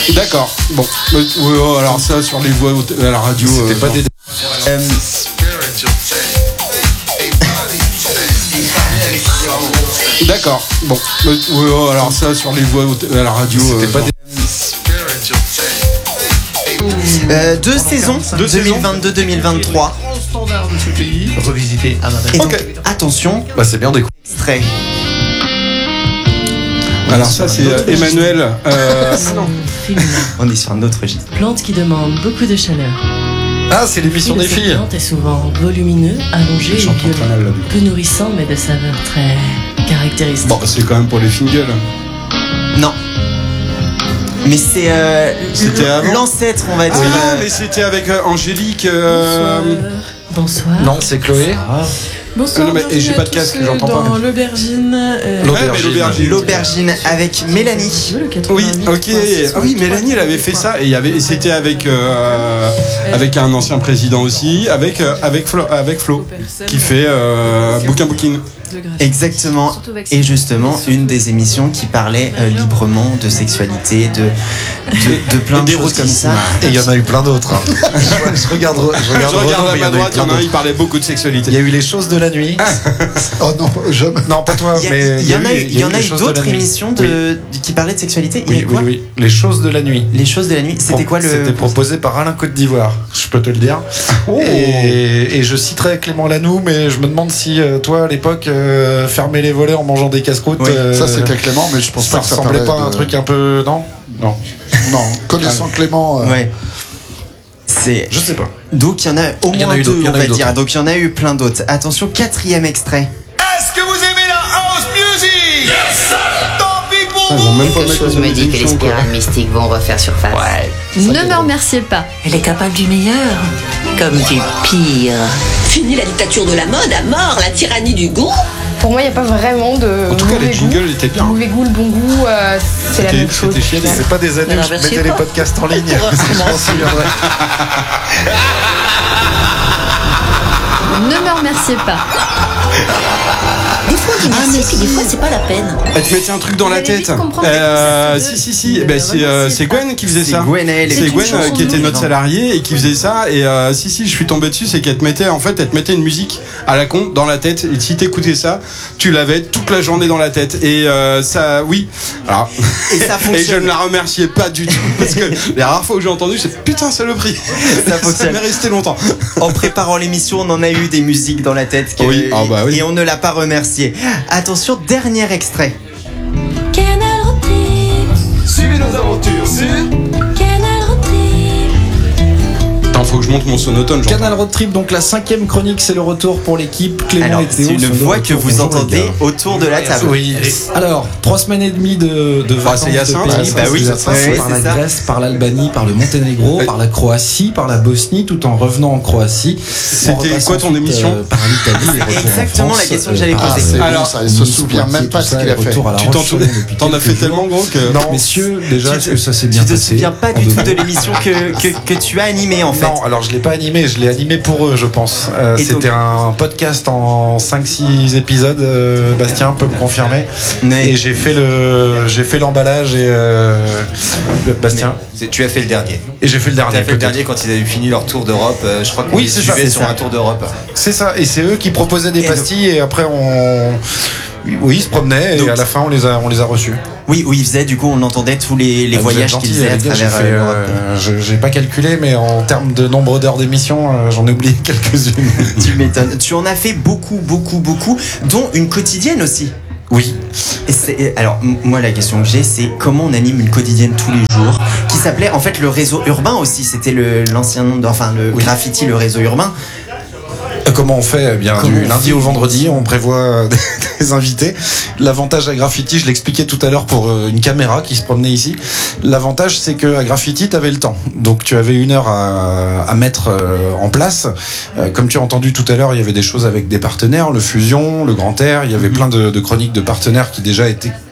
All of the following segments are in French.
D'accord. Bon. Alors ça, sur les voix à la radio. C'était pas des. D'accord. Bon. Alors ça, sur les voix à la radio. C'était pas des. Deux saisons, 2022-2023. Standard de ce pays, revisité à ma Et donc, attention, Bah, c'est bien découvert. extrait. Alors ça, c'est Emmanuel. On est sur un autre registre. Plante qui demande beaucoup de chaleur. Ah, c'est l'émission Le des cette filles. plante est souvent volumineux, allongé et J'entends très mal, là, violent. du coup. Peu nourrissant mais de saveur très caractéristique. Bon, c'est quand même pour les singles. Non. Mais c'est C'était avant. l'ancêtre, on va dire. Ah, mais c'était avec Angélique. Bonsoir. Non, c'est Chloé. Bonsoir, non, mais- et j'ai pas de bienvenue à casque, tous j'entends pas. dans l'aubergine. L'aubergine. L'aubergine avec Mélanie. Oui, ok. Ah oui, Mélanie, elle avait fait ça et c'était avec un ancien président aussi, avec Flo, qui fait bouquin. Exactement. Et justement, une des émissions qui parlait librement de sexualité, de plein de choses comme ça. Et il y en a eu plein d'autres. Hein. je regarde Je regarde Renaud, à mais ma droite, il y en a un, d'autres. il parlait beaucoup de sexualité. Il y a eu les choses de la nuit. Oh non, jamais. Non, pas toi, mais Il y en a eu les choses de d'autres la nuit. émissions qui parlaient de sexualité. Il y Oui, a quoi oui. Les choses de la nuit. Les choses de la nuit. C'était quoi le. C'était proposé par Alain Côte d'Ivoire, je peux te le dire. Oh. Et je citerai Clément Lanoux, mais je me demande si toi à l'époque fermer les volets en mangeant des casse-croûtes. Oui, Ça c'était Clément, mais je pense ça pas que ça ressemblait parlait pas à un de- truc un peu non. Non, connaissant Clément. Ouais. C'est. Je sais pas. Donc il y en a au Il y en a moins eu d'autres, deux, il y en on a va eu d'autres. dire. Donc il y en a eu plein d'autres. Attention, 4e extrait. Est-ce que vous aimez la house music? Tant pis pour Ils vont même pas Quelque mettre chose la me dit que les émission, quoi. spirales mystiques vont refaire surface. Ne me remerciez pas. Elle est capable du meilleur, comme du pire. Fini la dictature de la mode, à mort la tyrannie du goût. Pour moi, il n'y a pas vraiment de En tout cas, mauvais les jingles étaient goût. bien. Mauvais goût, le bon goût, c'est la même chose. C'était chiadé. C'est pas des années où je mettais les podcasts en ligne. Je m'en souviendrai. Ne me remerciez pas. Des fois on dit merci, puis des fois c'est pas la peine. Elle te mettait un truc dans la Vous allez tête. vite comprendre Si. Ben, c'est Gwen qui faisait ça. Gwen, C'est Gwen chanson qui était de notre salarié et qui faisait ça. Et si, je suis tombé dessus, c'est qu'elle te mettait une musique à la con dans la tête. Et si t'écoutais ça, tu l'avais toute la journée dans la tête. Et ça, oui. Alors, Et ça et je fonctionne. ne la remerciais pas du tout parce que les rares fois où j'ai entendu, c'est putain saloperie. Ça fonctionne. m'est resté longtemps. En préparant l'émission, on en a eu des musiques dans la tête Oui, ah bah oui. et on ne l'a pas remercié. Attention, dernier extrait. Canal Road Trip, Suivez nos aventures sur Canal Road Trip. Attends, faut que je monte mon sonotone. genre. Canal Road Trip, donc la 5e chronique, c'est le retour pour l'équipe. Clément Alors, et Théo c'est une sont de voix que retour. vous Bonjour, entendez les gars. autour de la table. Oui. Alors, 3 semaines et demie de vacances, c'est Hyacinthe. de pays, Bah oui, Hyacinthe, ouais, par c'est la ça. Grèce, par l'Albanie, par le Monténégro, par la Croatie, par la Bosnie, tout en revenant en Croatie. C'était quoi ton émission Par l'Italie, et retour en exactement France, la question que j'allais par- poser. C'est Alors, bon, ça, il se souvient même pas de ce qu'il a fait. Tu t'en as fait tellement gros que. Non, messieurs, déjà, Tu est-ce te- que ça s'est Tu bien te passé souviens pas du tout de l'émission que tu as animée en fait. Non, alors je l'ai pas animé, je l'ai animé pour eux, je pense. Et C'était un podcast en 5-6 épisodes, Bastien peut me confirmer. Mais- Et j'ai fait l'emballage et Bastien. Tu as fait le dernier. Et j'ai fait le Tu dernier. as fait le peut-être. dernier quand ils avaient fini leur tour d'Europe. Je crois qu'on Oui, les c'est ça, suivait c'est sur ça. un tour d'Europe. C'est ça, et c'est eux qui proposaient des Et pastilles et après oui, ils se promenaient Donc- et à la fin on les a reçus. Oui, où il faisait, du coup, on entendait tous les Ah, vous êtes voyages gentils, qu'il faisait à les gars, j'ai travers fait, l'Europe. j'ai pas calculé, mais en termes de nombre d'heures d'émission, j'en ai oublié quelques-unes. Tu m'étonnes. Tu en as fait beaucoup, dont une quotidienne aussi. Oui. Alors, moi, la question que j'ai, c'est comment on anime une quotidienne tous les jours, qui s'appelait, en fait, le réseau urbain aussi. C'était l'ancien nom, le graffiti, le réseau urbain. Comment on fait? Eh bien, Comment du on lundi fait au vendredi, on prévoit des invités. L'avantage à Graffiti, je l'expliquais tout à l'heure pour une caméra qui se promenait ici. L'avantage, c'est que à Graffiti, tu avais le temps. Donc, tu avais 1 heure à mettre en place. Comme tu as entendu tout à l'heure, il y avait des choses avec des partenaires, le Fusion, le Grand Air. Il y avait plein de chroniques de partenaires qui déjà étaient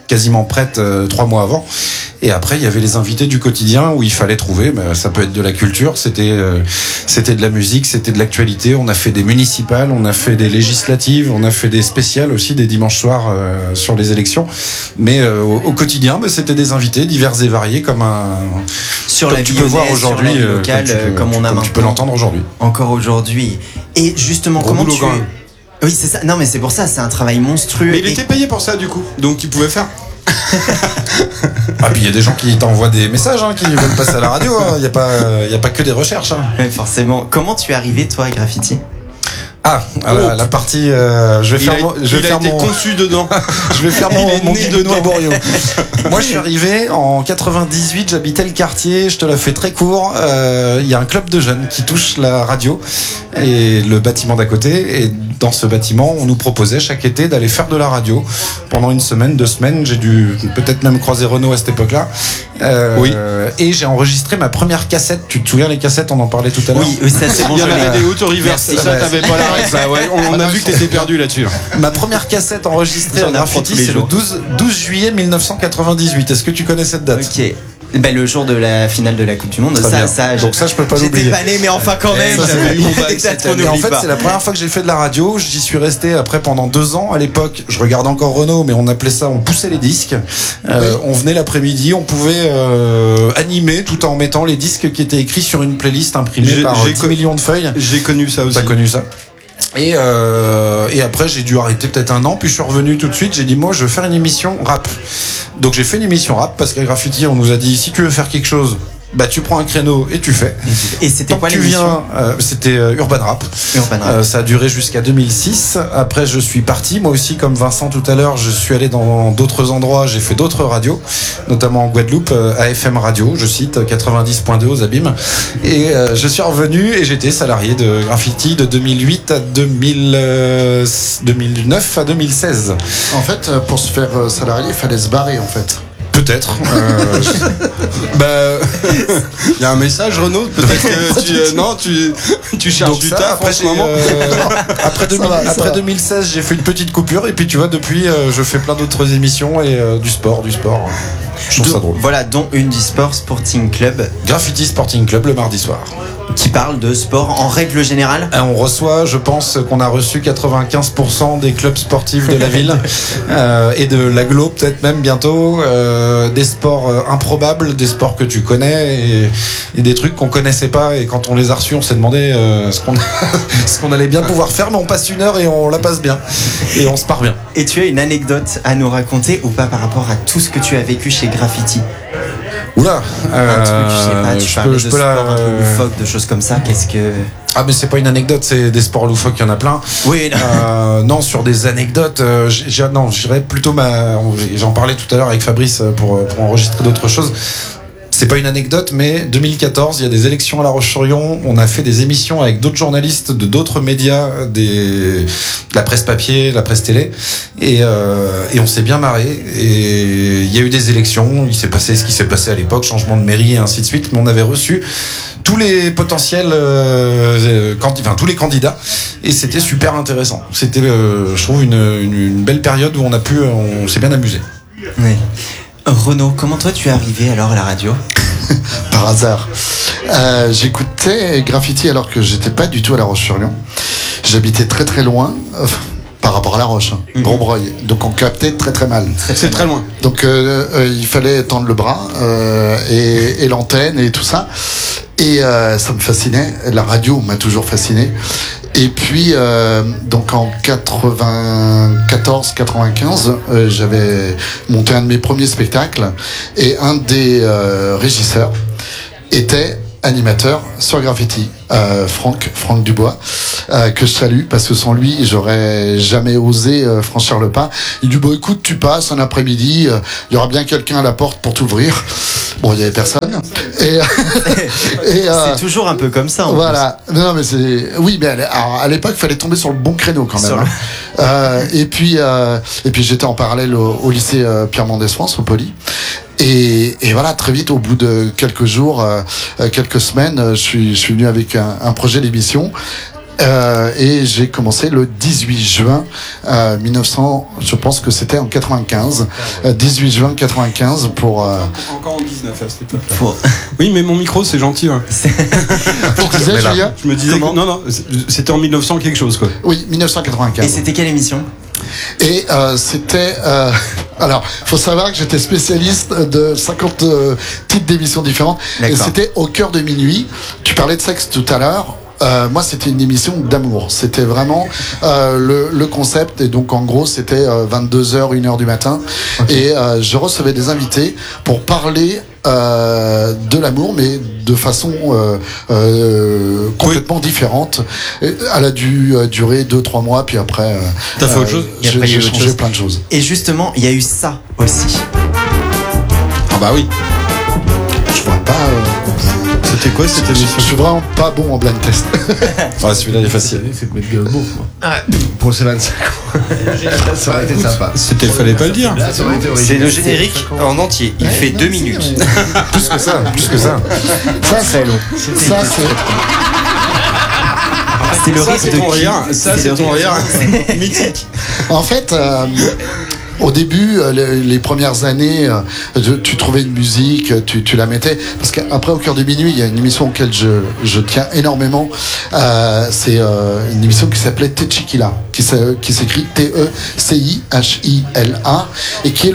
quasiment prête 3 mois avant. Et après, il y avait les invités du quotidien où il fallait trouver. Ça peut être de la culture, c'était de la musique, c'était de l'actualité. On a fait des municipales, on a fait des législatives, on a fait des spéciales aussi des dimanches soirs sur les élections. Mais au quotidien, c'était des invités divers et variés comme sur comme la tu vie peux voir aujourd'hui, locale, comme on a maintenant. Tu peux l'entendre aujourd'hui. Encore aujourd'hui. Et justement, Gros comment boulot, tu... quand même. Oui, c'est ça. Non, mais c'est pour ça, c'est un travail monstrueux. Mais il était payé pour ça, du coup. Donc, il pouvait faire. Ah, puis il y a des gens qui t'envoient des messages, qui veulent passer à la radio. Il n'y a pas que des recherches. Ouais, forcément. Comment tu es arrivé, toi, à Graffiti? La partie. Je vais faire été conçu dedans. Je vais faire mon guide de Noix Borio. Moi, je suis arrivé en 98. J'habitais le quartier. Je te la fais très court. Il y a un club de jeunes qui touche la radio et le bâtiment d'à côté. Et dans ce bâtiment, on nous proposait chaque été d'aller faire de la radio pendant 1 semaine, 2 semaines. J'ai dû peut-être même croiser Renaud à cette époque-là. Oui. Et j'ai enregistré ma première cassette. Tu te souviens les cassettes? On en parlait tout à l'heure. Oui, ça c'est bon. Il y en avait des auto-reverse. Ça, t'avais pas la règle. Ça, ouais. On a vu que t'étais perdu là-dessus. Ma première cassette enregistrée en graffiti, c'est le 12 juillet 1998. Est-ce que tu connais cette date? Ok. Le jour de la finale de la Coupe du Monde. Donc ça, je peux pas l'oublier. J'étais pas né, mais enfin quand même. j'avais eu mon bac Et en fait, c'est la première fois que j'ai fait de la radio. J'y suis resté après pendant 2 ans. À l'époque, je regarde encore Renaud, mais on appelait ça, on poussait les disques. On venait l'après-midi, on pouvait animer tout en mettant les disques qui étaient écrits sur une playlist imprimée par 10 millions de feuilles. J'ai connu ça aussi. T'as connu ça? Et après j'ai dû arrêter peut-être 1 an, puis je suis revenu tout de suite. J'ai dit moi je veux faire une émission rap. Donc j'ai fait une émission rap parce qu'à Graffiti on nous a dit si tu veux faire quelque chose, tu prends un créneau et tu fais. Et c'était quoi l'émission? C'était Urban Rap. Ça a duré jusqu'à 2006. Après je suis parti, moi aussi comme Vincent tout à l'heure, je suis allé dans d'autres endroits, j'ai fait d'autres radios, notamment en Guadeloupe, AFM Radio, je cite 90.2 aux Abîmes. Et je suis revenu et j'étais salarié de Graffiti de 2008 à 2009 à 2016. En fait, pour se faire salarié, il fallait se barrer en fait. Peut-être. Il y a un message, Renaud. Peut-être que tu cherches du taf en ce moment. Après 2016, j'ai fait une petite coupure et puis tu vois, depuis, je fais plein d'autres émissions et du sport. Je trouve ça drôle. Voilà, dont une du Sport Sporting Club. Graffiti Sporting Club le mardi soir. Qui parle de sport en règle générale. On reçoit, je pense qu'on a reçu 95% des clubs sportifs de la ville et de l'agglo peut-être même bientôt, des sports improbables, des sports que tu connais et des trucs qu'on connaissait pas, et quand on les a reçus on s'est demandé ce qu'on allait bien pouvoir faire, mais on passe 1 heure et on la passe bien et on se part bien. Et tu as une anecdote à nous raconter ou pas par rapport à tout ce que tu as vécu chez Graffiti? Oula, un truc, je sais pas, tu parlais de sport un peu loufoque, de choses comme ça, qu'est-ce que... Ah mais c'est pas une anecdote, c'est des sports loufoques, il y en a plein. Oui. Non, sur des anecdotes, non, je dirais plutôt j'en parlais tout à l'heure avec Fabrice pour enregistrer d'autres choses. C'est pas une anecdote, mais 2014, il y a des élections à La Roche-sur-Yon. On a fait des émissions avec d'autres journalistes de d'autres médias, de la presse papier, de la presse télé, et on s'est bien marré. Et il y a eu des élections, il s'est passé ce qui s'est passé à l'époque, changement de mairie et ainsi de suite. Mais on avait reçu tous les potentiels, tous les candidats, et c'était super intéressant. C'était, je trouve, une belle période où on s'est bien amusé. Oui. Renaud, comment toi tu es arrivé alors à la radio? Par hasard. J'écoutais Graffiti alors que j'étais pas du tout à La Roche-sur-Yon. J'habitais très très loin par rapport à La Roche, Grosbreuil. Donc on captait très très mal. C'est très loin. Donc il fallait tendre le bras et l'antenne et tout ça. Et ça me fascinait. La radio m'a toujours fasciné. Et puis, donc en 94-95, j'avais monté un de mes premiers spectacles et un des régisseurs était animateur sur Graffiti, Franck Dubois, que je salue parce que sans lui j'aurais jamais osé franchir le pas. Il dit bon écoute, tu passes un après-midi, il y aura bien quelqu'un à la porte pour t'ouvrir. Bon, il y avait personne. Et c'est toujours un peu comme ça. Voilà. Non, mais mais à l'époque il fallait tomber sur le bon créneau quand même. Et puis j'étais en parallèle au lycée Pierre Mendès France, au Poly. Et voilà, très vite, au bout de quelques jours, quelques semaines, je suis venu avec un projet d'émission. Et j'ai commencé le 18 juin 1900, je pense que c'était en 95. 18 juin 95 pour... Encore en 19 à cette époque. Oui, mais mon micro, c'est gentil. Hein. Je me disais que, non, c'était en 1900 quelque chose, quoi. Oui, 1995. Et c'était quelle émission ? Et c'était... alors, faut savoir que j'étais spécialiste de 50 types d'émissions différentes. Et c'était Au cœur de minuit. Tu parlais de sexe tout à l'heure. Moi, c'était une émission d'amour. C'était vraiment le concept. Et donc, en gros, c'était 22h, 1h du matin. Okay. Et je recevais des invités pour parler de l'amour, mais de façon complètement différente. Elle a dû durer 2-3 mois, puis après, t'as fait autre chose. J'ai changé plein de choses. Et justement, il y a eu ça aussi. Ah bah oui. Je vois pas... C'était quoi cette émission ? Je suis vraiment pas bon en blind test. Celui-là il est facile. C'est de mettre Gainsbourg. Pour ces 25 ans. Ça aurait été sympa. C'était, fallait pas le dire. C'est le générique en entier. Il fait 2 minutes. Plus que ça. Ça c'est long. Ça c'est le risque de rire. Ça c'est ton rire mythique. En fait. Au début, les premières années, tu trouvais une musique, tu la mettais. Parce qu'après, Au cœur de minuit, il y a une émission auquel je tiens énormément. C'est une émission qui s'appelait Techikila, qui s'écrit T-E-C-I-H-I-L-A, et qui est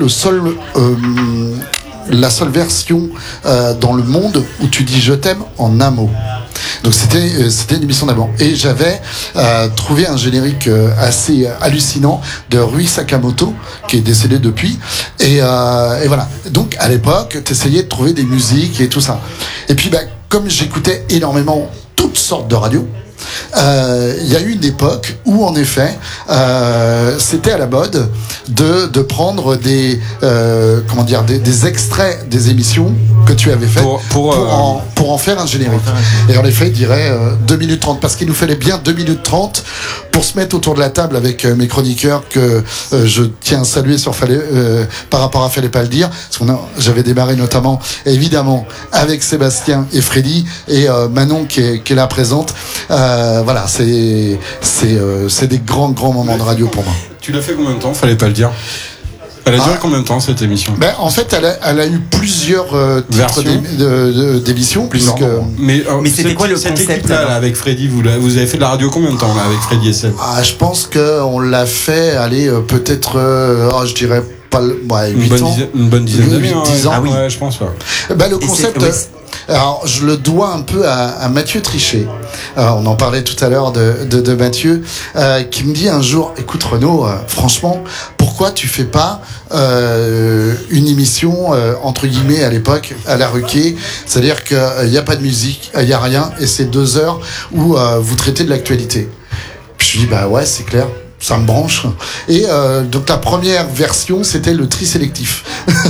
la seule version dans le monde où tu dis je t'aime en un mot. Donc c'était une émission d'avant. Et j'avais trouvé un générique assez hallucinant de Rui Sakamoto, qui est décédé depuis. Et voilà. Donc à l'époque, t'essayais de trouver des musiques et tout ça. Et puis comme j'écoutais énormément toutes sortes de radios, il y a eu une époque où en effet c'était à la mode de prendre des extraits des émissions que tu avais faites pour en faire un générique. Et en effet, il dirait 2 minutes 30, parce qu'il nous fallait bien 2 minutes 30 pour se mettre autour de la table avec mes chroniqueurs que je tiens à saluer par rapport à Fallait pas le dire, parce que j'avais démarré notamment évidemment avec Sébastien et Freddy et Manon qui est là présente. Voilà, c'est des grands moments de radio pour moi. Tu l'as fait combien de temps ? Fallait pas le dire. Elle a duré combien de temps cette émission ? En fait, elle a eu plusieurs titres d'émissions. Mais c'était quoi le concept là, avec Freddy, vous avez fait de la radio combien de temps là, avec Freddy et Seb ? Je pense qu'on l'a fait, peut-être, je dirais pas 8 ans. Une bonne dizaine d'années. 10 ans. Ah oui, ouais, je pense. Ouais. Le concept... Alors, je le dois un peu à Mathieu Trichet. On en parlait tout à l'heure de Mathieu, qui me dit un jour, écoute Renaud, franchement, pourquoi tu fais pas une émission entre guillemets à l'époque à la Ruquier, c'est-à-dire qu'il n'y a pas de musique, il n'y a rien, et c'est 2 heures où vous traitez de l'actualité. Puis je dis ouais, c'est clair. Ça me branche. Et donc la première version, c'était le tri sélectif.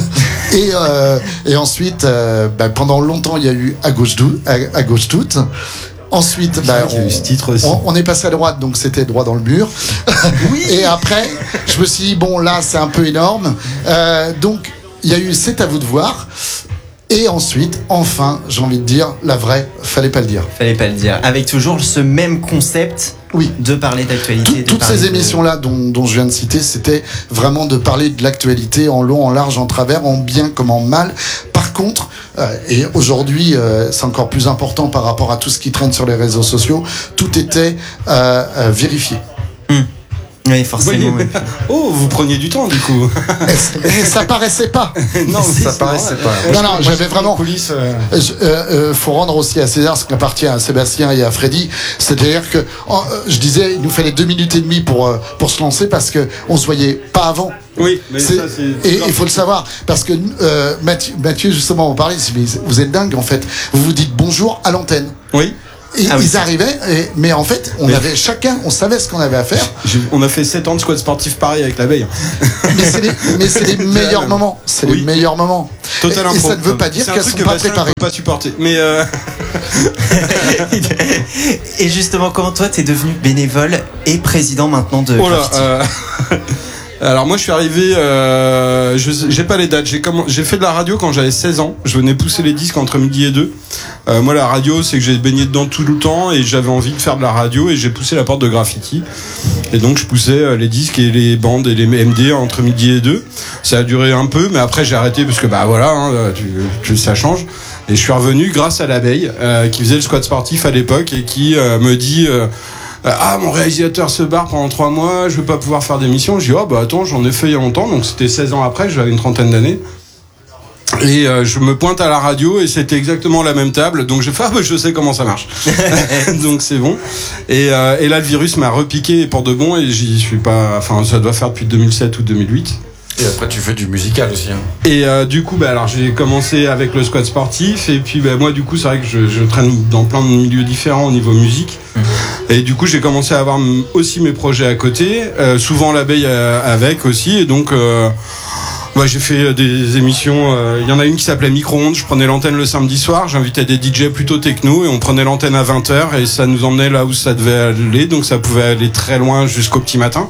et ensuite, pendant longtemps, il y a eu à gauche toute. Ensuite, on est passé à droite, donc c'était droit dans le mur. Oui. Et après, je me suis dit là, c'est un peu énorme. Donc il y a eu C'est à vous de voir. Et ensuite, enfin, j'ai envie de dire, la vraie, Fallait pas le dire. Fallait pas le dire. Avec toujours ce même concept. Oui. De parler d'actualité. Toutes ces émissions-là dont je viens de citer, c'était vraiment de parler de l'actualité en long, en large, en travers, en bien comme en mal. Par contre, et aujourd'hui, c'est encore plus important par rapport à tout ce qui traîne sur les réseaux sociaux, tout était vérifié. Oui, forcément. Oui. Oh, vous preniez du temps du coup. Et ça paraissait pas. Non, ça paraissait pas. Non, j'avais vraiment. Faut rendre aussi à César ce qui appartient à Sébastien et à Freddy. C'est-à-dire que je disais, il nous fallait 2 minutes et demie pour se lancer parce que on se voyait pas avant. Oui, mais ça c'est. Et il faut le savoir parce que Mathieu justement en parlait. Vous êtes dingue en fait. Vous vous dites bonjour à l'antenne. Oui. Et ils arrivaient, mais en fait, on savait ce qu'on avait à faire. On a fait 7 ans de squat sportif pareil avec l'abeille. Mais c'est les meilleurs moments. C'est les meilleurs moments. Total impro. Et ça ne veut pas dire qu'elles sont pas préparées. Pas supporter. Mais Et justement, comment toi t'es devenu bénévole et président maintenant de Alors moi je suis arrivé, j'ai pas les dates, j'ai fait de la radio quand j'avais 16 ans, je venais pousser les disques entre midi et 2, Moi, la radio, c'est que j'ai baigné dedans tout le temps et j'avais envie de faire de la radio et j'ai poussé la porte de Graffiti. Et donc, je poussais les disques et les bandes et les MD entre midi et 2. Ça a duré un peu, mais après, j'ai arrêté parce que, ça change. Et je suis revenu grâce à l'abeille, qui faisait le squat sportif à l'époque et qui me dit... mon réalisateur se barre pendant 3 mois, je vais pas pouvoir faire d'émission. Je dis attends, j'en ai fait il y a longtemps, donc c'était 16 ans après, j'avais une trentaine d'années. Et je me pointe à la radio et c'était exactement la même table, donc j'ai fait je sais comment ça marche. Donc c'est bon. Et là le virus m'a repiqué pour de bon et j'y suis pas. Enfin ça doit faire depuis 2007 ou 2008. Et après tu fais du musical aussi. Et du coup alors j'ai commencé avec le squat sportif et puis moi du coup c'est vrai que je traîne dans plein de milieux différents au niveau musique. Et du coup j'ai commencé à avoir aussi mes projets à côté, souvent l'abeille avec aussi et donc j'ai fait des émissions, il y en a une qui s'appelait Micro-ondes, je prenais l'antenne le samedi soir, j'invitais des DJ plutôt techno et on prenait l'antenne à 20h et ça nous emmenait là où ça devait aller, donc ça pouvait aller très loin jusqu'au petit matin.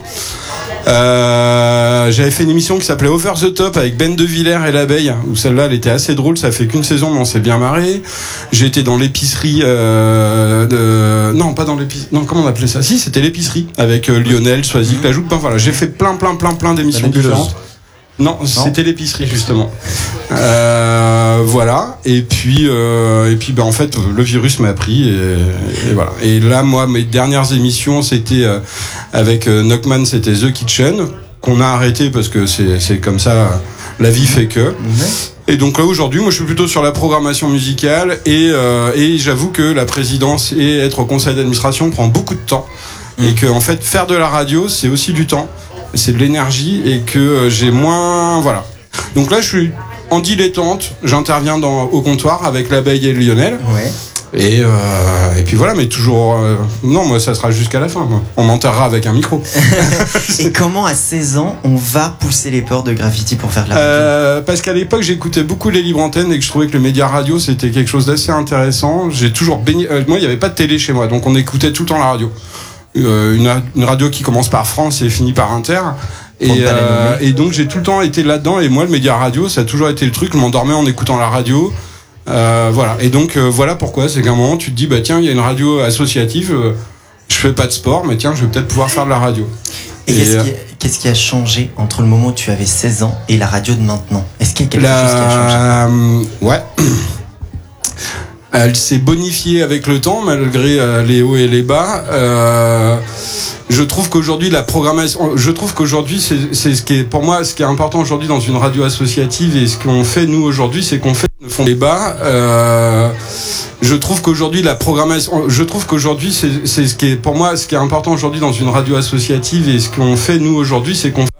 J'avais fait une émission qui s'appelait Over the Top avec Ben de Villers et l'abeille, où celle-là elle était assez drôle, ça fait qu'une saison mais on s'est bien marré. J'ai été dans l'épicerie non pas dans l'épicerie, non comment on appelait ça, si c'était l'épicerie avec Lionel, Soisic, Lajouk, voilà, j'ai fait plein d'émissions différentes. Non, c'était l'épicerie justement. Voilà. Et puis en fait, le virus m'a pris et voilà. Et là, moi, mes dernières émissions, c'était avec Knockman, c'était The Kitchen qu'on a arrêté parce que c'est comme ça, la vie fait que. Et donc là aujourd'hui, moi je suis plutôt sur la programmation musicale et j'avoue que la présidence et être au conseil d'administration prend beaucoup de temps et que en fait faire de la radio c'est aussi du temps. C'est de l'énergie et que j'ai moins... Voilà. Donc là, je suis en dilettante. J'interviens au comptoir avec l'abeille et le Lionel. Ouais. Et puis voilà, mais toujours... non, moi, ça sera jusqu'à la fin. Moi. On m'enterrera avec un micro. Et comment, à 16 ans, on va pousser les portes de Graffiti pour faire de la radio parce qu'à l'époque, j'écutais beaucoup les libres antennes et que je trouvais que le média radio, c'était quelque chose d'assez intéressant. J'ai toujours baigné... moi, il n'y avait pas de télé chez moi, donc on écoutait tout le temps la radio. Une radio qui commence par France et finit par Inter et donc j'ai tout le temps été là-dedans et moi le média radio ça a toujours été le truc, je m'endormais en écoutant la radio voilà et donc voilà pourquoi c'est qu'à un moment tu te dis tiens il y a une radio associative, je fais pas de sport mais tiens je vais peut-être pouvoir faire de la radio. Et qu'est-ce qui a changé entre le moment où tu avais 16 ans et la radio de maintenant? Est-ce qu'il y a quelque chose qui a changé? Ouais. Elle s'est bonifiée avec le temps, malgré les hauts et les bas. Je trouve qu'aujourd'hui la programmation, c'est ce qui est pour moi ce qui est important aujourd'hui dans une radio associative et ce qu'on fait nous aujourd'hui, c'est qu'on fait le fond des bas. Je trouve qu'aujourd'hui la programmation, c'est ce qui est pour moi ce qui est important aujourd'hui dans une radio associative et ce qu'on fait nous aujourd'hui, c'est qu'on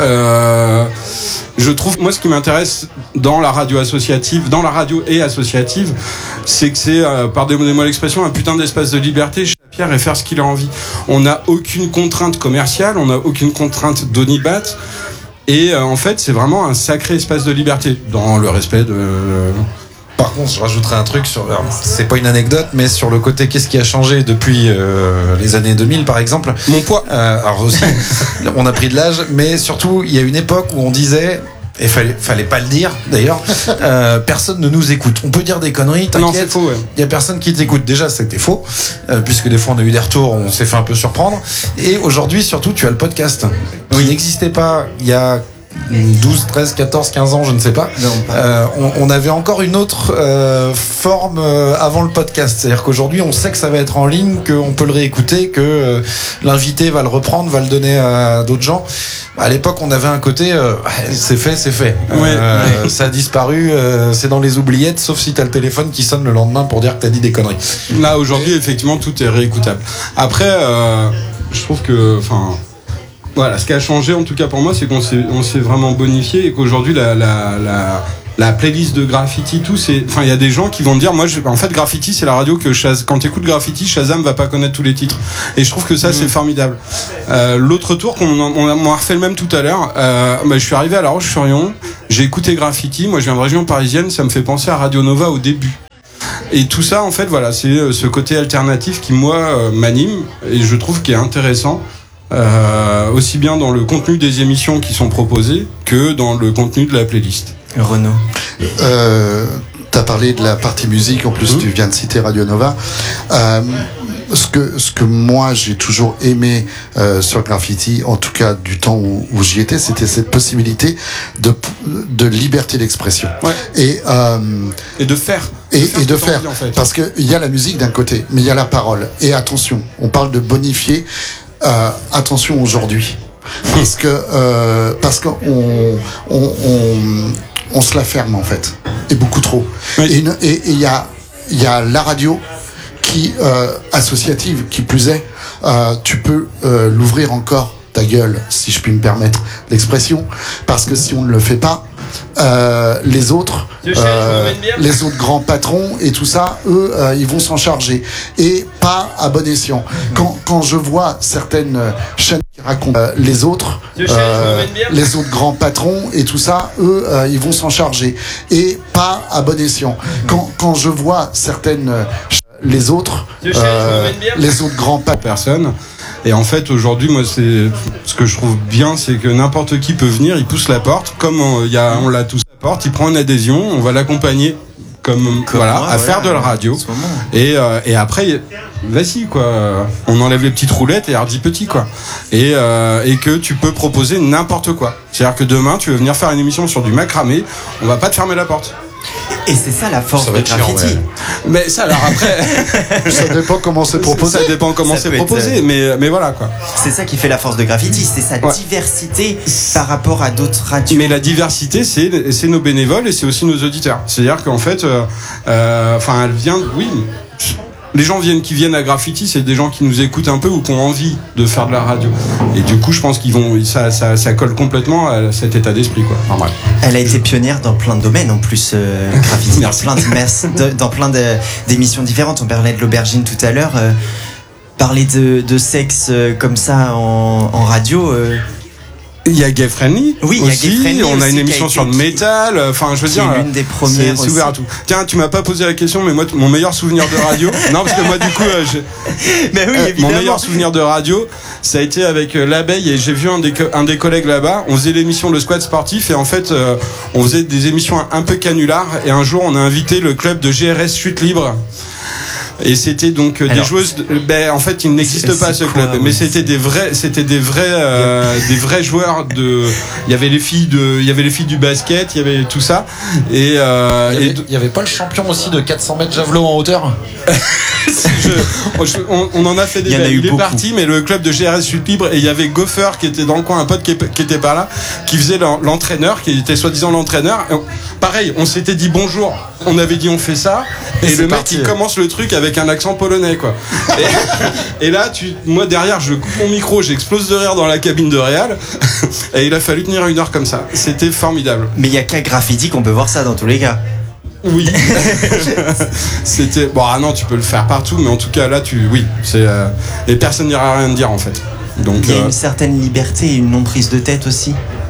je trouve, moi, ce qui m'intéresse dans la radio associative, dans la radio et associative, c'est que c'est, pardonnez-moi l'expression, un putain d'espace de liberté chez Pierre et faire ce qu'il a envie. On n'a aucune contrainte commerciale, on n'a aucune contrainte d'onibat. Et en fait, c'est vraiment un sacré espace de liberté, dans le respect de... Par contre, je rajouterais un truc sur. C'est pas une anecdote, mais sur le côté qu'est-ce qui a changé depuis les années 2000, par exemple. Mon poids. Alors aussi, on a pris de l'âge, mais surtout, il y a une époque où on disait. Et fallait pas le dire d'ailleurs. Personne ne nous écoute. On peut dire des conneries, t'inquiète. Non, c'est faux. Ouais. Il y a personne qui t'écoute. Déjà, c'était faux, puisque des fois on a eu des retours, on s'est fait un peu surprendre. Et aujourd'hui, surtout, tu as le podcast. Il n'existait pas il y a 12, 13, 14, 15 ans, je ne sais pas. On avait encore une autre forme avant le podcast. C'est-à-dire qu'aujourd'hui, on sait que ça va être en ligne, qu'on peut le réécouter, que l'invité va le reprendre, va le donner à d'autres gens. À l'époque, on avait un côté c'est fait. Ça a disparu, c'est dans les oubliettes, sauf si t'as le téléphone qui sonne le lendemain pour dire que t'as dit des conneries. Là, aujourd'hui, effectivement, tout est réécoutable. Après, je trouve que... Voilà, ce qui a changé en tout cas pour moi, c'est qu'on s'est vraiment bonifié et qu'aujourd'hui la playlist de Graffiti, tout, il y a des gens qui vont me dire, moi, en fait, Graffiti, c'est la radio que quand t'écoutes Graffiti, Shazam va pas connaître tous les titres. Et je trouve que ça, c'est formidable. L'autre tour, on a refait le même tout à l'heure, je suis arrivé à La Roche-sur-Yon, j'ai écouté Graffiti, moi, je viens de région parisienne, ça me fait penser à Radio Nova au début. Et tout ça, en fait, voilà, c'est ce côté alternatif qui, moi, m'anime et je trouve qu'il est intéressant. Aussi bien dans le contenu des émissions qui sont proposées que dans le contenu de la playlist. Renaud, t'as parlé de la partie musique, en plus tu viens de citer Radio Nova. Ce que moi j'ai toujours aimé sur Graffiti, en tout cas du temps où j'y étais, c'était cette possibilité de liberté d'expression. Ouais. Et de faire. Et de faire. Envie, en fait. Parce qu'il y a la musique d'un côté, mais il y a la parole. Et attention, on parle de bonifier. Attention aujourd'hui. Parce qu'on se la ferme en fait. Et beaucoup trop. Oui. Et il y a la radio qui associative, qui plus est, tu peux l'ouvrir encore ta gueule, si je puis me permettre l'expression, parce que si on ne le fait pas, les autres grands patrons et tout ça, eux, ils vont s'en charger, et pas à bon escient. Quand je vois certaines chaînes qui racontent les autres grands patrons et tout ça, eux, ils vont s'en charger, et pas à bon escient. Quand je vois certaines les autres grands personnes. Et en fait, aujourd'hui, moi, c'est ce que je trouve bien, c'est que n'importe qui peut venir, il pousse la porte, comme on l'a tous à la porte, il prend une adhésion, on va l'accompagner comme voilà, moi, à faire de la radio. Et après, vas-y quoi, on enlève les petites roulettes et hardi petit quoi. Et que tu peux proposer n'importe quoi. C'est-à-dire que demain, tu veux venir faire une émission sur du macramé, on va pas te fermer la porte. Et c'est ça la force de Graffiti. Ouais. Mais ça, alors après, ça dépend comment c'est proposé. Ça dépend comment c'est proposé, mais voilà quoi. C'est ça qui fait la force de Graffiti, c'est sa diversité par rapport à d'autres radios. Mais la diversité, c'est nos bénévoles et c'est aussi nos auditeurs. C'est-à-dire qu'en fait, elle vient, oui. Les gens qui viennent à Graffiti, c'est des gens qui nous écoutent un peu ou qui ont envie de faire de la radio. Et du coup, je pense ça colle complètement à cet état d'esprit, quoi. Enfin, bref. Elle a été pionnière dans plein de domaines, en plus, Graffiti, dans plein d'émissions différentes. On parlait de l'aubergine tout à l'heure. Parler de sexe comme ça en radio. Il y a Gay Friendly. Oui, il y a Gay Friendly. On a une émission sur le métal. Enfin, je veux dire. C'est l'une des premières. C'est ouvert à tout. Tiens, tu m'as pas posé la question, mais moi, mon meilleur souvenir de radio. Non, parce que moi, du coup, mais oui, évidemment. Mon meilleur souvenir de radio, ça a été avec l'abeille et j'ai vu un des collègues là-bas. On faisait l'émission Le Squad Sportif et en fait, on faisait des émissions un peu canulars et un jour, on a invité le club de GRS Chute Libre. Et c'était donc des joueuses. En fait, il n'existe pas ce club, mais c'était des vrais joueurs de. Il y avait les filles du basket, il y avait tout ça. Et il y avait pas le champion aussi de 400 mètres javelot en hauteur. On en a fait des. Il est parti, mais le club de GRS Chute Libre et il y avait Gopher qui était dans le coin, un pote qui était par là, qui faisait l'entraîneur, qui était soi-disant l'entraîneur. Pareil, on s'était dit bonjour. On avait dit on fait ça et le mec il commence le truc avec un accent polonais quoi. Et là moi derrière je coupe mon micro, j'explose de rire dans la cabine de réal et il a fallu tenir 1 heure comme ça. C'était formidable. Mais il y a qu'à Graffiti qu'on peut voir ça dans tous les cas. Oui. C'était non, tu peux le faire partout, mais en tout cas là et personne n'ira rien dire en fait. Donc il y a une certaine liberté et une non prise de tête aussi.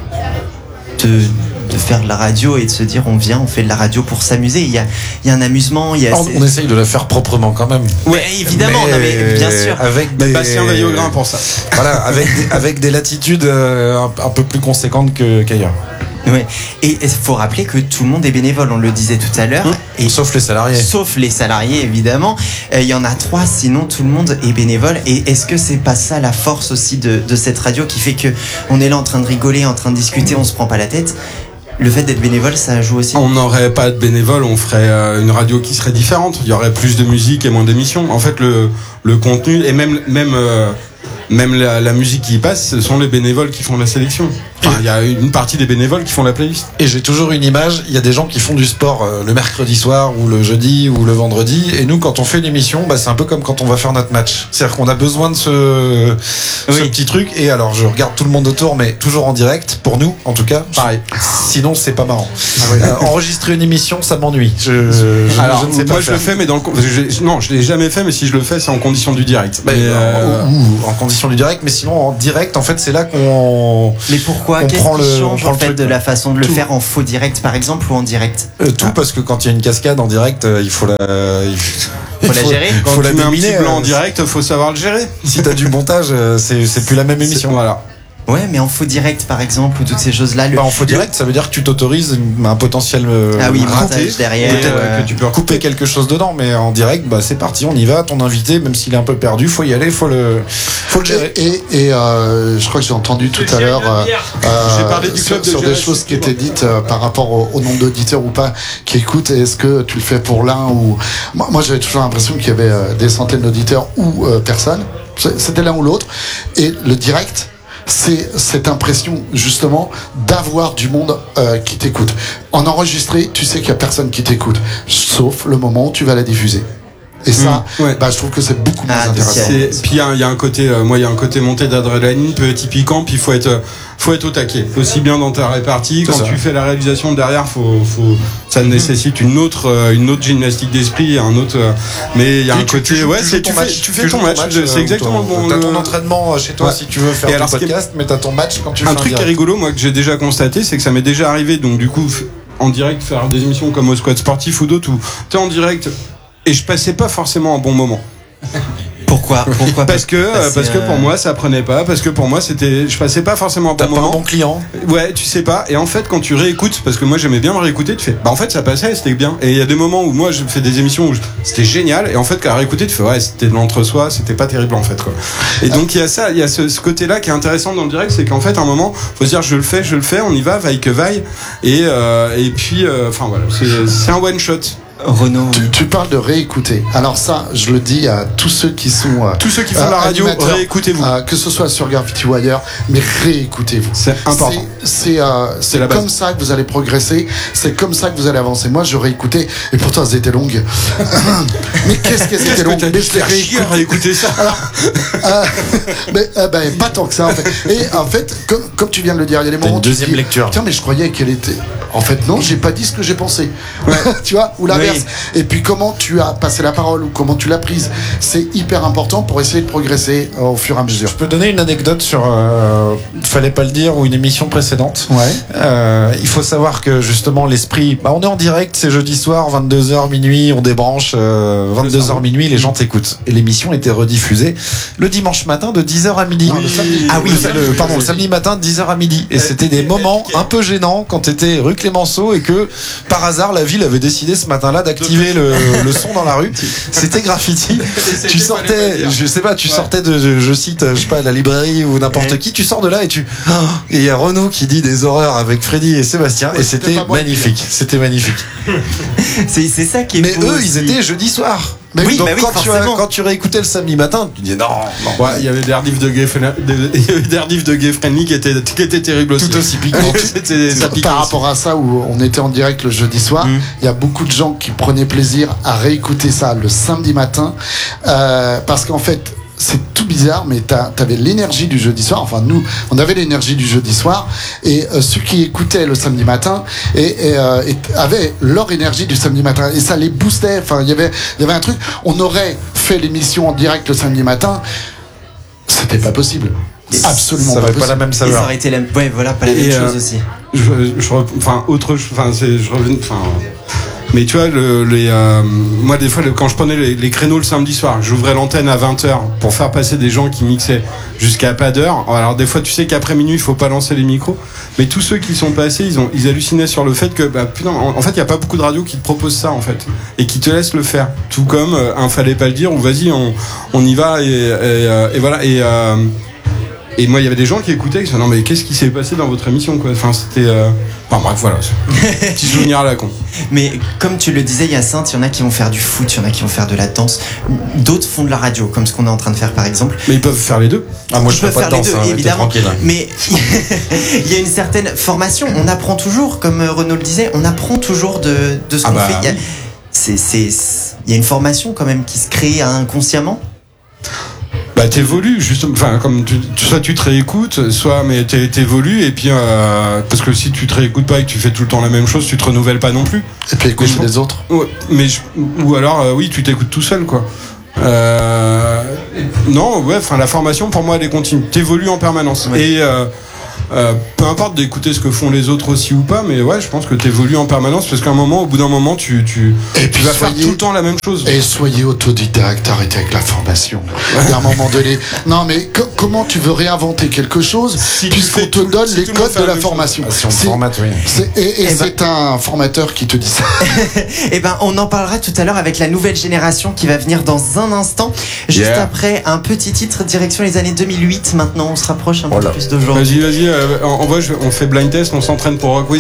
De faire de la radio et de se dire on fait de la radio pour s'amuser. Il y a un amusement. On essaye de la faire proprement quand même. Ouais, évidemment, mais bien sûr. Avec Bastien veille au grain pour ça. Voilà, avec des latitudes un peu plus conséquentes qu'ailleurs. Ouais. Et il faut rappeler que tout le monde est bénévole, on le disait tout à l'heure. Sauf les salariés. Sauf les salariés, évidemment. Il y en a 3, sinon tout le monde est bénévole. Et est-ce que c'est pas ça la force aussi de cette radio qui fait que on est là en train de rigoler, en train de discuter, on se prend pas la tête? Le fait d'être bénévole, ça joue aussi. On n'aurait pas de bénévole, on ferait une radio qui serait différente. Il y aurait plus de musique et moins d'émissions. En fait, le contenu et même la musique qui y passe, ce sont les bénévoles qui font la sélection. Enfin, il y a une partie des bénévoles qui font la playlist. Et j'ai toujours une image, il y a des gens qui font du sport le mercredi soir ou le jeudi ou le vendredi, et nous quand on fait l'émission, c'est un peu comme quand on va faire notre match. C'est-à-dire qu'on a besoin de ce petit truc, et alors je regarde tout le monde autour, mais toujours en direct, pour nous en tout cas. Pareil. Sinon c'est pas marrant. Enregistrer une émission, ça m'ennuie. Je ne sais pas. Moi je le fais, mais non, je l'ai jamais fait, mais si je le fais, c'est en condition du direct. En condition du direct, mais sinon en direct, en fait, c'est là qu'on. Mais pourquoi? Qu'est-ce qui change en fait de la façon de le faire en faux direct par exemple ou en direct? Parce que quand il y a une cascade en direct, il faut la gérer. Quand tu mets un petit blanc en direct, faut savoir le gérer. Si t'as du montage, c'est plus la même émission. Voilà. Ouais, mais en faux direct, par exemple, ou toutes ces choses-là. En faux direct, ça veut dire que tu t'autorises un potentiel raté derrière. Que tu peux couper quelque chose dedans, mais en direct, c'est parti, on y va. Ton invité, même s'il est un peu perdu, faut y aller, faut le gérer. Et je crois que j'ai entendu tout à l'heure j'ai parlé du club sur des choses qui étaient dites par rapport au nombre d'auditeurs ou pas qui écoutent. Est-ce que tu le fais pour l'un ou moi j'avais toujours l'impression qu'il y avait des centaines d'auditeurs ou personne. C'était l'un ou l'autre. Et le direct, c'est cette impression justement d'avoir du monde qui t'écoute. En enregistré, tu sais qu'il y a personne qui t'écoute, sauf le moment où tu vas la diffuser. Et ça, je trouve que c'est beaucoup plus intéressant. Puis il y a un côté, il y a un côté montée d'adrénaline, petit piquant, puis il faut être au taquet. Aussi bien dans ta répartie, quand tu fais la réalisation derrière, ça nécessite une autre gymnastique d'esprit, mais il y a un côté, tu fais ton match, c'est exactement bon. T'as ton entraînement chez toi si tu veux faire ton podcast, mais t'as ton match quand tu fais un truc qui est rigolo, moi, que j'ai déjà constaté, c'est que ça m'est déjà arrivé, donc du coup, en direct, faire des émissions comme au Squad Sportif ou d'autres où t'es en direct, et je passais pas forcément un bon moment. Pourquoi Parce que pour moi ça prenait pas, parce que pour moi je passais pas forcément un bon moment. T'as pas un bon client. Ouais, tu sais pas. Et en fait quand tu réécoutes, parce que moi j'aimais bien me réécouter, tu fais en fait ça passait, c'était bien. Et il y a des moments où moi je fais des émissions où c'était génial, et en fait quand réécouter tu fais c'était de l'entre-soi, c'était pas terrible en fait quoi. Et donc il y a ça, il y a ce côté là qui est intéressant dans le direct, c'est qu'en fait à un moment faut se dire je le fais, on y va, vaille que vaille, et puis voilà, c'est un one shot. Renaud, tu parles de réécouter. Alors ça, je le dis à tous ceux qui sont tous ceux qui font la radio, réécoutez-vous. Que ce soit sur Graffiti ou ailleurs, mais réécoutez-vous. C'est important. C'est comme ça que vous allez progresser. C'est comme ça que vous allez avancer. Moi, je réécoutais et pourtant elles étaient longues. Mais qu'est-ce qu'elles étaient longues? Mais je réécouter ça. Mais pas tant que ça en fait. Et en fait, comme tu viens de le dire, il y a des moments où deuxième lecture. Tiens, mais je croyais qu'elle était. En fait, non, j'ai pas dit ce que j'ai pensé. Tu vois, ou l'inverse. Et puis comment tu as passé la parole ou comment tu l'as prise, c'est hyper important pour essayer de progresser au fur et à mesure. Je peux donner une anecdote sur fallait pas le dire, ou une émission précédente. Il faut savoir que justement l'esprit, on est en direct, c'est jeudi soir 22h minuit, on débranche 22h minuit, les gens t'écoutent, et l'émission était rediffusée le dimanche matin de 10h à midi. Le samedi matin de 10h à midi, et c'était des moments un peu gênants quand t'étais rue Clémenceau et que par hasard la ville avait décidé ce matin-là d'activer le son dans la rue. C'était Graffiti. Tu sortais, tu sortais de, je cite, la librairie ou n'importe qui, tu sors de là et et il y a Renaud qui dit des horreurs avec Freddy et Sébastien, et c'était magnifique. C'était magnifique. C'est ça qui est Mais beau eux, aussi. ils étaient jeudi soir. Donc quand tu réécoutais le samedi matin, tu dis non. Il y avait des rediffs de Gay Friendly qui étaient terribles aussi. Tout aussi piquant. Par rapport à ça, où on était en direct le jeudi soir, il y a beaucoup de gens qui prenaient plaisir à réécouter ça le samedi matin, parce qu'en fait, c'est tout bizarre, mais t'avais l'énergie du jeudi soir. Enfin, nous, on avait l'énergie du jeudi soir, et ceux qui écoutaient le samedi matin avaient leur énergie du samedi matin, et ça les boostait. Enfin, il y avait un truc. On aurait fait l'émission en direct le samedi matin, c'était pas possible. Absolument ça pas possible. Pas la même saveur. Et ça aurait été la même chose aussi. Mais tu vois, moi des fois quand je prenais les créneaux le samedi soir, j'ouvrais l'antenne à 20h pour faire passer des gens qui mixaient jusqu'à pas d'heure. Alors des fois tu sais qu'après minuit il faut pas lancer les micros, mais tous ceux qui sont passés ils hallucinaient sur le fait que putain, en fait il y a pas beaucoup de radios qui te proposent ça en fait, et qui te laissent le faire. Tout comme fallait pas le dire, ou vas-y on y va, et voilà. Et moi, il y avait des gens qui écoutaient, qui disaient non mais qu'est-ce qui s'est passé dans votre émission quoi. Enfin c'était, bref voilà, petit souvenir à la con. Mais comme tu le disais, Hyacinthe, il y en a qui vont faire du foot, il y en a qui vont faire de la danse, d'autres font de la radio, comme ce qu'on est en train de faire par exemple. Mais ils peuvent faire les deux. Moi je fais pas de danse, évidemment. Mais il y a une certaine formation. On apprend toujours, comme Renaud le disait, on apprend toujours de ce qu'on fait. Il y a une formation quand même qui se crée inconsciemment. T'évolues justement, comme soit tu te réécoutes, soit mais t'évolues, et puis parce que si tu te réécoutes pas et que tu fais tout le temps la même chose, tu te renouvelles pas non plus. Et puis écoute les autres. Ou alors oui, tu t'écoutes tout seul quoi. La formation pour moi elle est continue, t'évolues en permanence. Ouais. peu importe d'écouter ce que font les autres aussi ou pas, mais ouais, je pense que t'évolues en permanence parce qu'à un moment, au bout d'un moment, tu vas faire tout le temps la même chose. Et soyez autodidacte, arrêtez avec la formation. Il y a un moment donné. Non, mais comment tu veux réinventer quelque chose puisqu'on te donne les codes de la formation? C'est un formateur qui te dit ça. Eh ben, on en parlera tout à l'heure avec la nouvelle génération qui va venir dans un instant. Juste après, un petit titre direction les années 2008. Maintenant, on se rapproche un peu plus d'aujourd'hui. Vas-y, on fait blind test, on s'entraîne pour Rock Quiz.